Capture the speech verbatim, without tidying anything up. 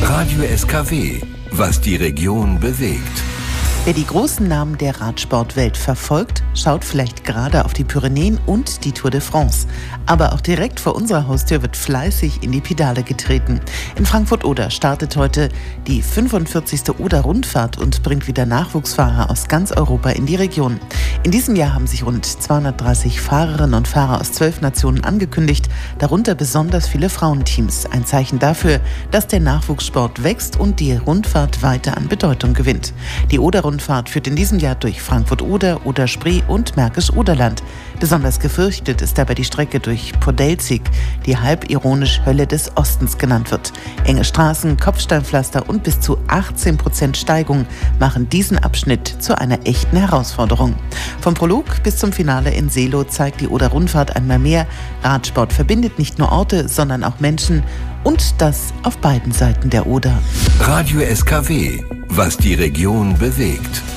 Radio S K W, was die Region bewegt. Wer die großen Namen der Radsportwelt verfolgt, schaut vielleicht gerade auf die Pyrenäen und die Tour de France. Aber auch direkt vor unserer Haustür wird fleißig in die Pedale getreten. In Frankfurt-Oder startet heute die fünfundvierzigste Oder-Rundfahrt und bringt wieder Nachwuchsfahrer aus ganz Europa in die Region. In diesem Jahr haben sich rund zweihundertdreißig Fahrerinnen und Fahrer aus zwölf Nationen angekündigt, darunter besonders viele Frauenteams. Ein Zeichen dafür, dass der Nachwuchssport wächst und die Rundfahrt weiter an Bedeutung gewinnt. Die Oder-Rundfahrt führt in diesem Jahr durch Frankfurt-Oder, Oder-Spree und Märkisch-Oderland. Besonders gefürchtet ist dabei die Strecke durch Podelzig, die halb ironisch Hölle des Ostens genannt wird. Enge Straßen, Kopfsteinpflaster und bis zu achtzehn Prozent Steigung machen diesen Abschnitt zu einer echten Herausforderung. Vom Prolog bis zum Finale in Seelow zeigt die Oder-Rundfahrt einmal mehr, Radsport verbindet nicht nur Orte, sondern auch Menschen, und das auf beiden Seiten der Oder. Radio S K W, was die Region bewegt.